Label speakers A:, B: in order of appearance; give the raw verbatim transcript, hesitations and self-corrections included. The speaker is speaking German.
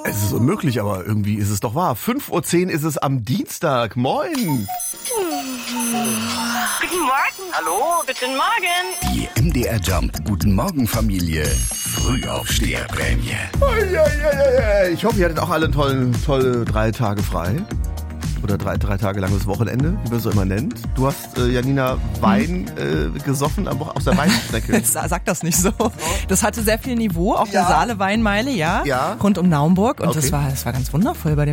A: Es ist unmöglich, aber irgendwie ist es doch wahr. fünf Uhr zehn ist es am Dienstag. Moin.
B: Guten Morgen. Hallo, guten Morgen.
C: Die M D R Jump Guten Morgen Familie Frühaufsteherprämie.
A: Ich hoffe, ihr hattet auch alle tollen, tolle drei Tage frei. Oder drei, drei Tage langes Wochenende, wie man es so immer nennt. Du hast, äh, Janina, Wein äh, gesoffen am Wo- aus der Weinstrecke.
D: Sag das nicht so. Das hatte sehr viel Niveau auf
A: Ja.
D: der Saale Weinmeile, ja,
A: Ja.
D: rund um Naumburg. Und
A: Okay.
D: das war, das war ganz wundervoll bei dem